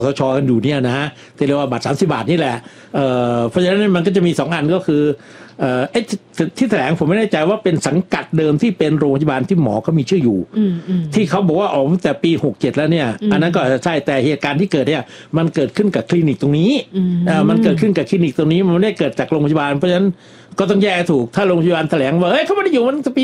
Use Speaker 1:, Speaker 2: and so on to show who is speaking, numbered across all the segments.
Speaker 1: สช.กันอยู่เนี่ยนะที่เรียกว่าบัตร30 บาทนี่แหละเพราะฉะนั้นมันก็จะมี2 อันก็คือที่แถลงผมไม่แน่ใจว่าเป็นสังกัดเดิมที่เป็นโรงพยาบาลที่หมอเขามีชื่ออยู่ที่เขาบอกว่าออกตั้งแต่ปี67แล้วเนี่ยอันนั้นก็อาจจะใช่แต่เหตุการณ์ที่เกิดเนี่ยมันเกิดขึ้นกับคลินิกตรงนี้มันเกิดขึ้นกับคลินิกตรงนี้มันไม่ได้เกิดจากโรงพยาบาลเพราะฉะนั้นก็ต้องแยกถูกถ้าโรงพยาบาลแถลงว่าเฮ้ยเขาไม่ได้อยู่มันปี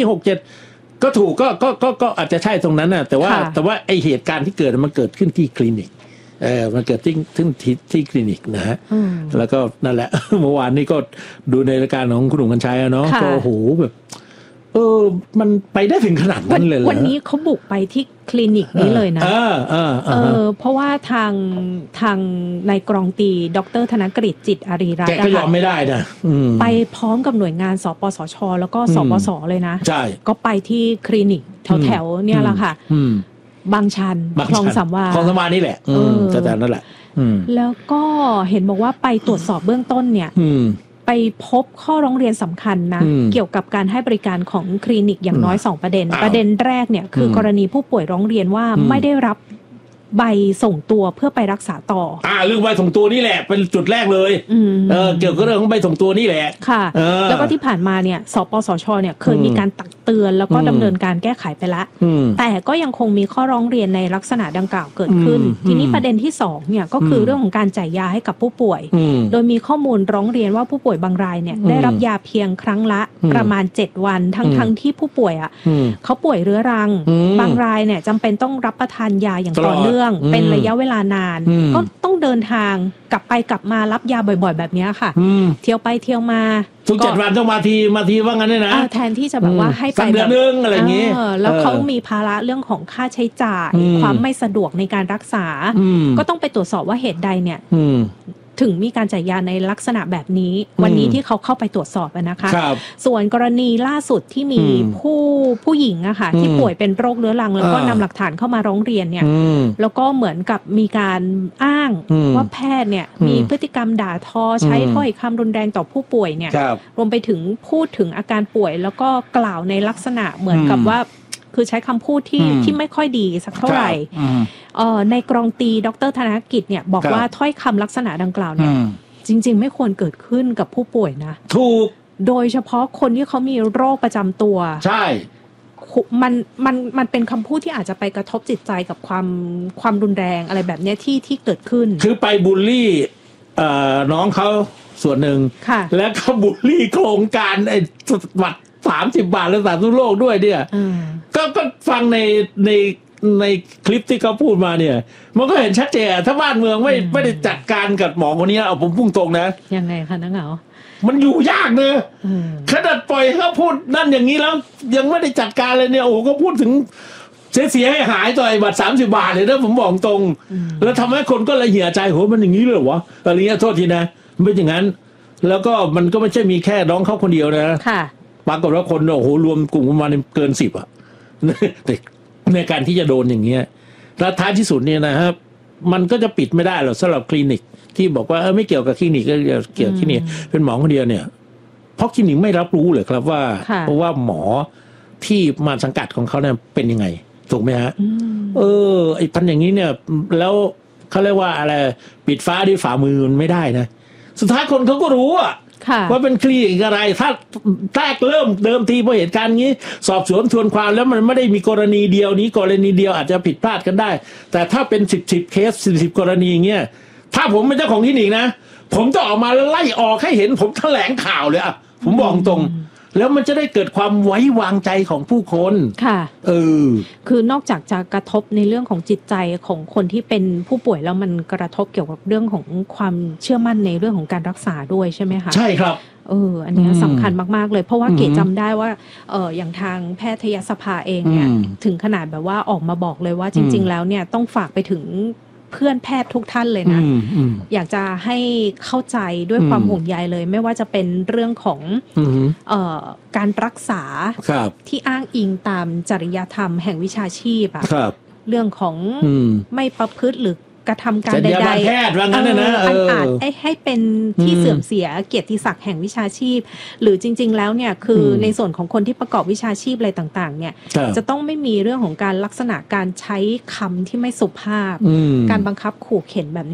Speaker 1: 67ก็ถูกก็อาจจะใช่ตรงนั้นน่ะแต่ว่าไอเหตุการณ์ที่เกิดมันเกิดขึ้นที่คลินิกมันเกิดที่คลินิกนะฮะแล้วก็นั่นแหละ เมื่อวานนี้ก็ดูในรายการของคุณหนุ่มกรรชัยเนาะก็โหแบบมันไปได้ถึงขนาดนั้นเลยเหรอวัน
Speaker 2: นี้เขาบุกไปที่คลินิกนี้เลยนะเพราะว่าทางนายกรองตีดร.ธนกฤษจิตอารีรัตน์
Speaker 1: แกก็ยอมไม่ได้นะ
Speaker 2: ไปพร้อมกับหน่วยงานสปสช.แล้วก็สปส.เลยนะ
Speaker 1: ใช่
Speaker 2: ก็ไปที่คลินิกแถวๆเนี่ยแหละค่ะบางชันคลองสามวา
Speaker 1: คลองสามวานี่แหละแต่นั่นแหละ
Speaker 2: แล้วก็เห็นบอกว่าไปตรวจสอบเบื้องต้นเนี่ยไปพบข้อร้องเรียนสำคัญนะเกี่ยวกับการให้บริการของคลินิกอย่างน้อย2 ประเด็นแรกเนี่ยคือกรณีผู้ป่วยร้องเรียนว่าไม่ได้รับใบส่งตัวเพื่อไปรักษาต่อ
Speaker 1: เรื่องใบส่งตัวนี่แหละเป็นจุดแรกเลยเกี่ยวกับเรื่องของใบส่งตัวนี่แหละ
Speaker 2: ค่ะแล้วก็ที่ผ่านมาเนี่ยสปสช.เนี่ยเคยมีการตักเตือนแล้วก็ดำเนินการแก้ไขไปแล้วแต่ก็ยังคงมีข้อร้องเรียนในลักษณะดังกล่าวเกิดขึ้นทีนี้ประเด็นที่2เนี่ยก็คือเรื่องของการจ่ายยาให้กับผู้ป่วยโดยมีข้อมูลร้องเรียนว่าผู้ป่วยบางรายเนี่ยได้รับยาเพียงครั้งละประมาณ7 วันทั้งที่ผู้ป่วยเขาป่วยเรื้อรังบางรายเนี่ยจำเป็นต้องรับประทานยาอย่างต่อเนื่องเป็นระยะเวลานานก็ต้องเดินทางกลับไปกลับมารับยาบ่อยๆแบบนี้ค่ะเที่ยวไปเที่ยวมา
Speaker 1: ทุก7 วันต้องมาทีว่างั้นเนี่ยนะ
Speaker 2: แทนที่จะแบบว่าให้ไป
Speaker 1: แบบนึงอะไรอย่างงี้
Speaker 2: แล้วเขามีภาระเรื่องของค่าใช้จ่ายความไม่สะดวกในการรักษาก็ต้องไปตรวจสอบว่าเหตุใดเนี่ยถึงมีการจ่ายยาในลักษณะแบบนี้วันนี้ที่เขาเข้าไปตรวจสอบนะคะส่วนกรณีล่าสุดที่มีผู้หญิงอะค่ะที่ป่วยเป็นโรคเรื้อรังแล้วก็นำหลักฐานเข้ามาร้องเรียนเนี่ยแล้วก็เหมือนกับมีการอ้างว่าแพทย์เนี่ยมีพฤติกรรมด่าทอใช้ถ้อยคำรุนแรงต่อผู้ป่วยเนี่ยรวมไปถึงพูดถึงอาการป่วยแล้วก็กล่าวในลักษณะเหมือนกับว่าคือใช้คำพูดที่ไม่ค่อยดีสักเท่าไหร่ในกรองตีดร.ธนกฤษเนี่ยบอกว่าถ้อยคำลักษณะดังกล่าวเนี่ยจริงๆไม่ควรเกิดขึ้นกับผู้ป่วยนะ
Speaker 1: ถูก
Speaker 2: โดยเฉพาะคนที่เขามีโรคประจำตัว
Speaker 1: ใช่
Speaker 2: มันเป็นคำพูดที่อาจจะไปกระทบจิตใจกับความรุนแรงอะไรแบบนี้ที่เกิดขึ้น
Speaker 1: คือไปบูลลี่น้องเขาส่วนหนึ่งแล้วก็บูลลี่โครงการไอ้บัตร30 บาทรักษาทุกโรคด้วยเนี่ยก็ฟังในคลิปที่เขาพูดมาเนี่ยมันก็เห็นชัดเจนถ้าบ้านเมืองไม่ได้จัดการกับหมอคนนี้เอาผมพุ่งตรงนะ
Speaker 2: ยังไงคะนักเหงา
Speaker 1: มันอยู่ยากเนอะขนาดปล่อยเขาพูดนั่นอย่างนี้แล้วยังไม่ได้จัดการเลยเนี่ยโอ้ก็พูดถึงเสียให้หายต่อไอ้บัตร30 บาทเลยนะผมบอกตรงแล้วทำให้คนก็ละเหี่ยใจโหมันอย่างนี้เลยวะอะไรเงี้ยโทษทีนะไม่อย่างนั้นแล้วก็มันก็ไม่ใช่มีแค่น้องเขาคนเดียวนะปรากฏว่าคนโอ้โหรวมกลุ่มประมาณเกิน10อะในการที่จะโดนอย่างเงี้ยแล้วท้ายที่สุดเนี่ยนะครับมันก็จะปิดไม่ได้หรอกสำหรับคลินิกที่บอกว่าไม่เกี่ยวกับคลินิกก็เกี่ยวกับคลินิกเป็นหมอคนเดียวเนี่ยเพราะคลินิกไม่รับรู้เลยครับว่าเพราะว่าหมอที่มาสังกัดของเขาเนี่ยเป็นยังไงถูกไหมฮะไอ้พันอย่างนี้เนี่ยแล้วเขาเรียกว่าอะไรปิดฟ้าด้วยฝ่ามือมันไม่ได้นะสุดท้ายคนเขาก็รู้อะว่าเป็นคลินิกอะไรถ้าแรกเริ่มเดิมทีพอเหตุการณ์นี้สอบสวนทวนความแล้วมันไม่ได้มีกรณีเดียวนี้กรณีเดียวอาจจะผิดพลาดกันได้แต่ถ้าเป็น10เคส10กรณีเงี้ยถ้าผมเป็นเจ้าของคลินิกนะผมจะออกมาแล้วไล่ออกให้เห็นผมแถลงข่าวเลยอ่ะผมบอกตรงแล้วมันจะได้เกิดความไว้วางใจของผู้คน
Speaker 2: ค่ะคือนอกจากจะกระทบในเรื่องของจิตใจของคนที่เป็นผู้ป่วยแล้วมันกระทบเกี่ยวกับเรื่องของความเชื่อมั่นในเรื่องของการรักษาด้วยใช่ไหมคะ
Speaker 1: ใช่ครับ
Speaker 2: อันนี้สำคัญมากๆเลยเพราะว่าเกดจำได้ว่าอย่างทางแพทยสภาเองเนี่ยถึงขนาดแบบว่าออกมาบอกเลยว่าจริงๆแล้วเนี่ยต้องฝากไปถึงเพื่อนแพทย์ทุกท่านเลยนะอยากจะให้เข้าใจด้วยความห่วงใยเลยไม่ว่าจะเป็นเรื่องของการรักษาที่อ้างอิงตามจริยธรรมแห่งวิชาชีพเรื่องของไม่ประพฤติหรือกระทำการใดๆ
Speaker 1: แพทย์ว่างั้นนะ
Speaker 2: อาจให้เป็นที่เสื่อมเสียเกียรติศักดิ์แห่งวิชาชีพหรือจริงๆแล้วเนี่ยคือในส่วนของคนที่ประกอบวิชาชีพอะไรต่างๆเนี่ยจะต้องไม่มีเรื่องของการลักษณะการใช้คำที่ไม่สุภาพการบังคับขู่เข็นแบบนี้